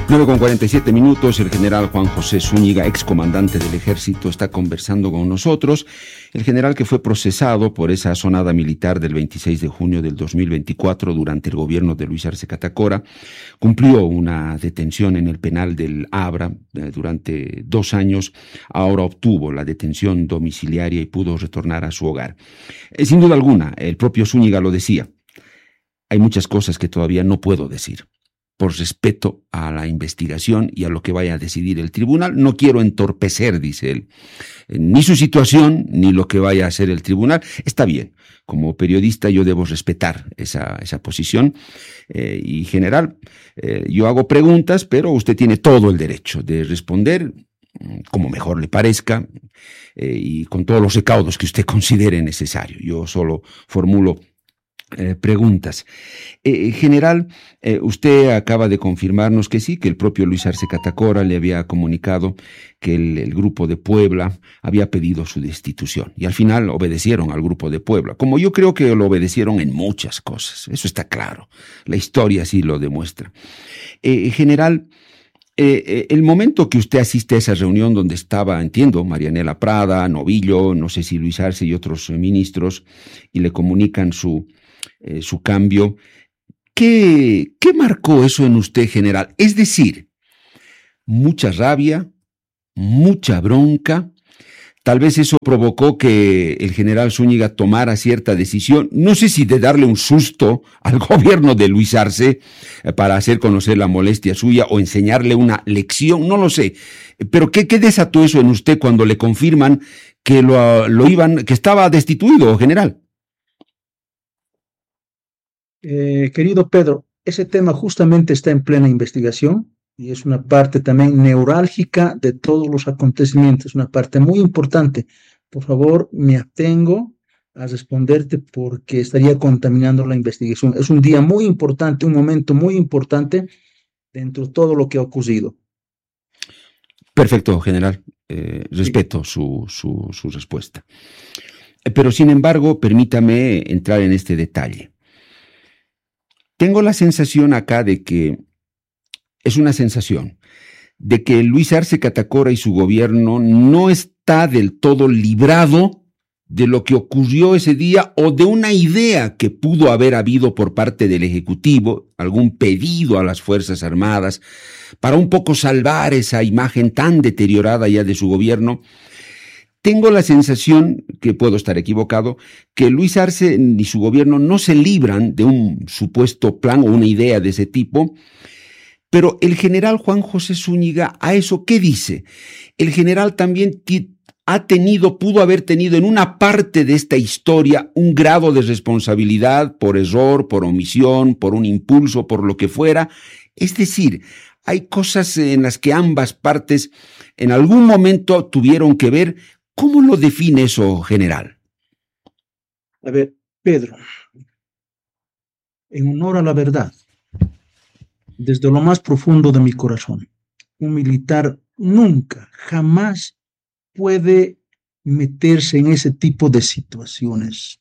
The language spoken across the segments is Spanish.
9:47, el general Juan José Zúñiga, excomandante del ejército, está conversando con nosotros. El general que fue procesado por esa asonada militar del 26 de junio del 2024 durante el gobierno de Luis Arce Catacora, cumplió una detención en el penal del Abra durante 2 años. Ahora obtuvo la detención domiciliaria y pudo retornar a su hogar. Sin duda alguna, el propio Zúñiga lo decía, hay muchas cosas que todavía no puedo decir. Por respeto a la investigación y a lo que vaya a decidir el tribunal, no quiero entorpecer, dice él, ni su situación, ni lo que vaya a hacer el tribunal. Está bien, como periodista yo debo respetar esa posición. Y general, yo hago preguntas, pero usted tiene todo el derecho de responder como mejor le parezca y con todos los recaudos que usted considere necesario. Yo solo formulo preguntas. General, usted acaba de confirmarnos que sí, que el propio Luis Arce Catacora le había comunicado que el grupo de Puebla había pedido su destitución y al final obedecieron al grupo de Puebla, como yo creo que lo obedecieron en muchas cosas, eso está claro, la historia así lo demuestra. General, el momento que usted asiste a esa reunión donde estaba, entiendo, Marianela Prada, Novillo, no sé si Luis Arce y otros ministros, y le comunican su cambio, ¿qué marcó eso en usted, general? Es decir, mucha rabia, mucha bronca. Tal vez eso provocó que el general Zúñiga tomara cierta decisión, no sé si de darle un susto al gobierno de Luis Arce para hacer conocer la molestia suya o enseñarle una lección, no lo sé. Pero ¿qué desató eso en usted cuando le confirman que que estaba destituido, general? Querido Pedro, ese tema justamente está en plena investigación y es una parte también neurálgica de todos los acontecimientos, una parte muy importante. Por favor, me atengo a responderte porque estaría contaminando la investigación. Es un día muy importante, un momento muy importante dentro de todo lo que ha ocurrido. Perfecto, general. Respeto su respuesta. Pero, sin embargo, permítame entrar en este detalle. Tengo la sensación acá de que Luis Arce Catacora y su gobierno no está del todo librado de lo que ocurrió ese día o de una idea que pudo haber habido por parte del Ejecutivo, algún pedido a las Fuerzas Armadas para un poco salvar esa imagen tan deteriorada ya de su gobierno. Tengo la sensación, que puedo estar equivocado, que Luis Arce y su gobierno no se libran de un supuesto plan o una idea de ese tipo, pero el general Juan José Zúñiga, ¿a eso qué dice? El general también pudo haber tenido en una parte de esta historia un grado de responsabilidad por error, por omisión, por un impulso, por lo que fuera. Es decir, hay cosas en las que ambas partes en algún momento tuvieron que ver. ¿Cómo lo define eso, general? A ver, Pedro, en honor a la verdad, desde lo más profundo de mi corazón, un militar nunca, jamás puede meterse en ese tipo de situaciones.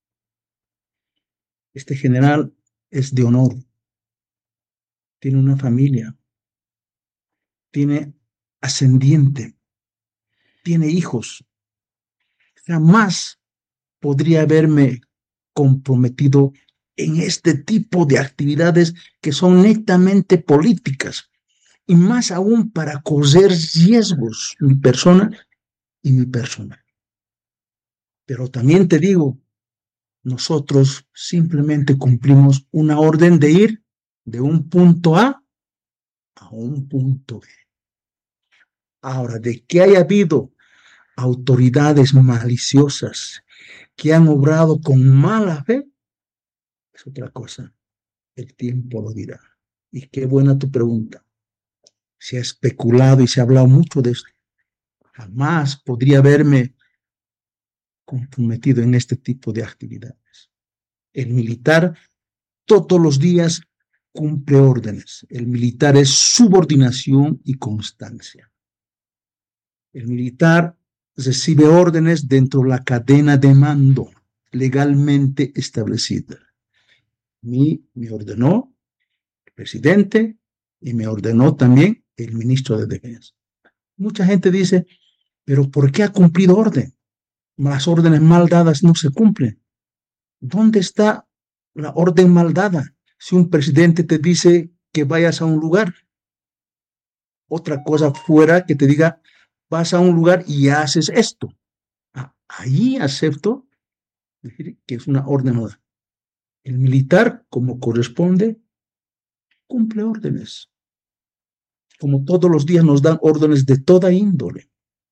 Este general es de honor, tiene una familia, tiene ascendiente, tiene hijos. Jamás podría haberme comprometido en este tipo de actividades que son netamente políticas y más aún para correr riesgos mi persona y mi persona. Pero también te digo, nosotros simplemente cumplimos una orden de ir de un punto A un punto B. Ahora, de que haya habido autoridades maliciosas que han obrado con mala fe, es otra cosa. El tiempo lo dirá. Y qué buena tu pregunta. Se ha especulado y se ha hablado mucho de esto. Jamás podría haberme comprometido en este tipo de actividades. El militar todos los días cumple órdenes. El militar es subordinación y constancia. El militar recibe órdenes dentro de la cadena de mando legalmente establecida. Me ordenó el presidente, y me ordenó también el ministro de Defensa. Mucha gente dice, pero ¿por qué ha cumplido orden? Las órdenes mal dadas no se cumplen. ¿Dónde está la orden mal dada? Si un presidente te dice que vayas a un lugar, otra cosa fuera que te diga, vas a un lugar y haces esto. Ahí acepto decir que es una orden mal dada. El militar, como corresponde, cumple órdenes. Como todos los días nos dan órdenes de toda índole.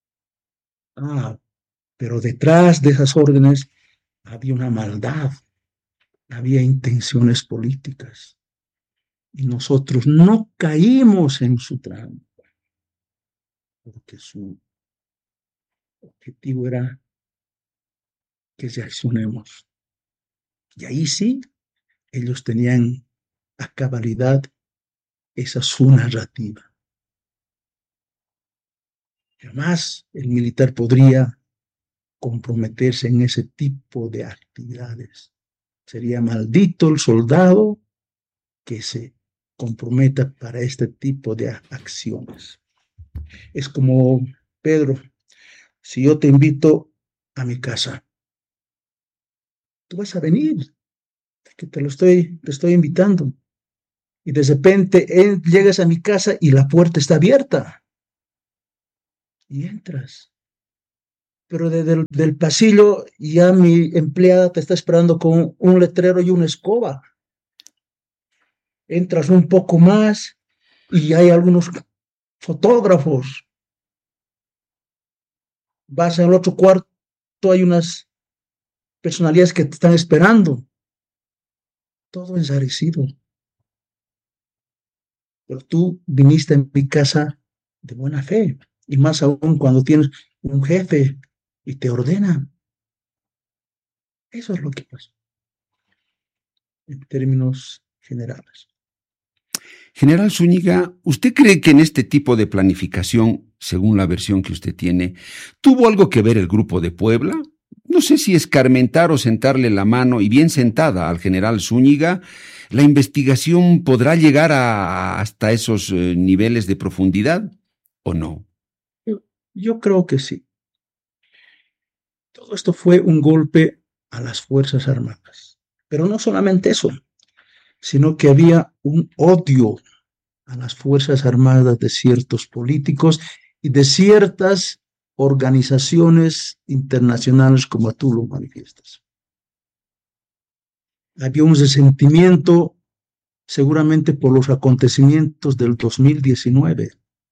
Pero detrás de esas órdenes había una maldad, había intenciones políticas. Y nosotros no caímos en su trampa, porque su objetivo era que reaccionemos. Y ahí sí, ellos tenían a cabalidad esa su narrativa. Jamás el militar podría comprometerse en ese tipo de actividades. Sería maldito el soldado que se comprometa para este tipo de acciones. Es como, Pedro, si yo te invito a mi casa, tú vas a venir, que te estoy invitando. Y de repente llegas a mi casa y la puerta está abierta. Y entras. Pero desde el pasillo ya mi empleada te está esperando con un letrero y una escoba. Entras un poco más y hay algunos fotógrafos. Vas al otro cuarto, hay unas personalidades que te están esperando. Todo enrarecido. Pero tú viniste en mi casa de buena fe. Y más aún cuando tienes un jefe y te ordena. Eso es lo que pasa. En términos generales. General Zúñiga, ¿usted cree que en este tipo de planificación, según la versión que usted tiene, tuvo algo que ver el Grupo de Puebla? No sé si escarmentar o sentarle la mano, y bien sentada, al general Zúñiga, ¿la investigación podrá llegar hasta esos niveles de profundidad o no? Yo creo que sí. Todo esto fue un golpe a las Fuerzas Armadas. Pero no solamente eso, sino que había un odio a las Fuerzas Armadas de ciertos políticos y de ciertas organizaciones internacionales, como tú lo manifiestas. Había un resentimiento seguramente por los acontecimientos del 2019.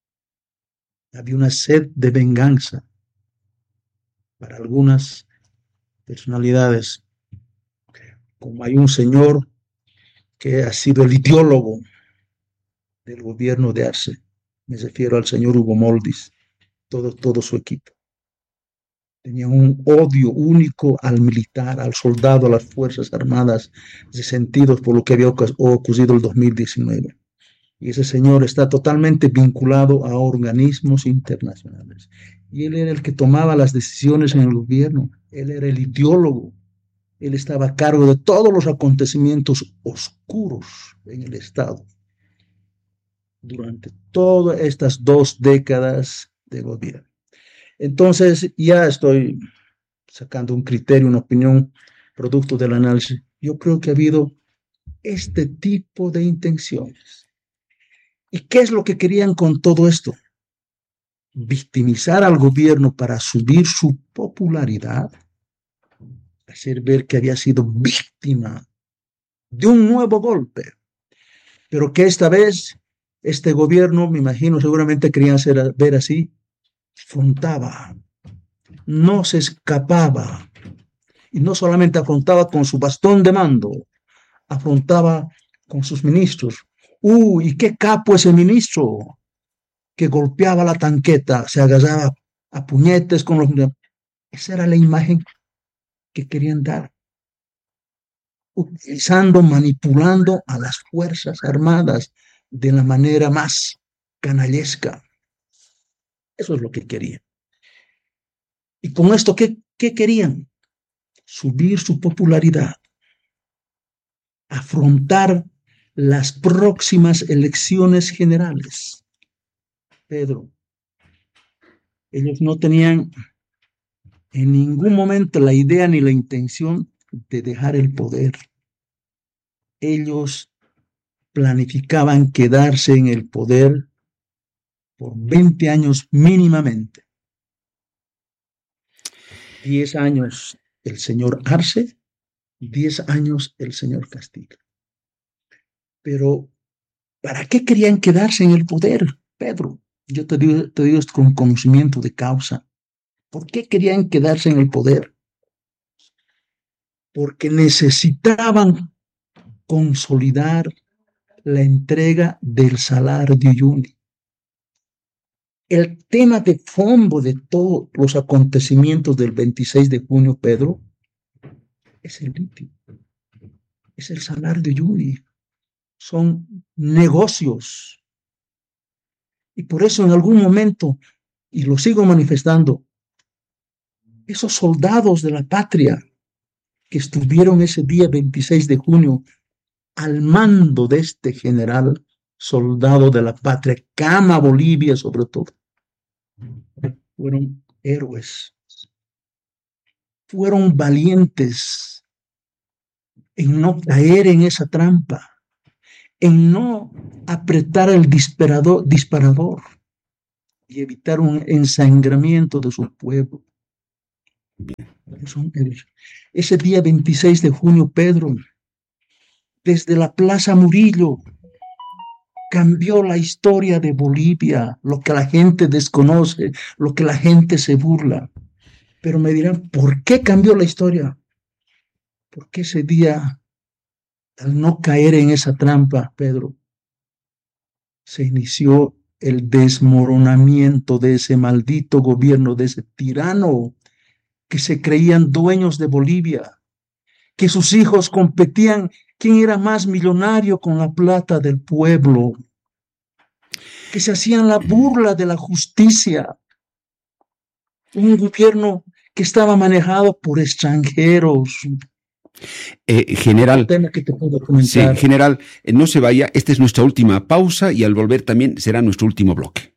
Había una sed de venganza para algunas personalidades. Como hay un señor que ha sido el ideólogo del gobierno de Arce, me refiero al señor Hugo Moldis, todo su equipo. Tenían un odio único al militar, al soldado, a las Fuerzas Armadas, resentidos por lo que había ocurrido el 2019. Y ese señor está totalmente vinculado a organismos internacionales. Y él era el que tomaba las decisiones en el gobierno. Él era el ideólogo. Él estaba a cargo de todos los acontecimientos oscuros en el Estado durante todas estas 2 décadas de gobierno. Entonces, ya estoy sacando un criterio, una opinión, producto del análisis. Yo creo que ha habido este tipo de intenciones. ¿Y qué es lo que querían con todo esto? Victimizar al gobierno para subir su popularidad, hacer ver que había sido víctima de un nuevo golpe, pero que esta vez este gobierno, me imagino, seguramente querían ver así, afrontaba, no se escapaba, y no solamente afrontaba con su bastón de mando, afrontaba con sus ministros. ¿Y qué capo ese ministro? Que golpeaba la tanqueta, se agarraba a puñetes con los... Esa era la imagen que querían dar, utilizando, manipulando a las Fuerzas Armadas de la manera más canallesca. Eso es lo que querían. Y con esto, ¿qué querían? Subir su popularidad, afrontar las próximas elecciones generales. Pedro, ellos no tenían en ningún momento la idea ni la intención de dejar el poder. Ellos planificaban quedarse en el poder por 20 años mínimamente. 10 años el señor Arce, 10 años el señor Castillo. Pero, ¿para qué querían quedarse en el poder, Pedro? Yo te digo esto con conocimiento de causa. ¿Por qué querían quedarse en el poder? Porque necesitaban consolidar la entrega del salario de Uyuni. El tema de fondo de todos los acontecimientos del 26 de junio, Pedro, es el litio, es el salario de Uyuni. Son negocios. Y por eso en algún momento, y lo sigo manifestando, esos soldados de la patria que estuvieron ese día 26 de junio al mando de este general soldado de la patria, que ama Bolivia sobre todo, fueron héroes, fueron valientes en no caer en esa trampa, en no apretar el disparador y evitar un ensangramiento de su pueblo. Ese día 26 de junio, Pedro, desde la Plaza Murillo, cambió la historia de Bolivia, lo que la gente desconoce, lo que la gente se burla. Pero me dirán, ¿por qué cambió la historia? Porque ese día, al no caer en esa trampa, Pedro, se inició el desmoronamiento de ese maldito gobierno, de ese tirano que se creían dueños de Bolivia, que sus hijos competían quién era más millonario con la plata del pueblo, que se hacían la burla de la justicia, un gobierno que estaba manejado por extranjeros. General, tema que te puedo comentar. Sí, general, no se vaya, esta es nuestra última pausa y al volver también será nuestro último bloque.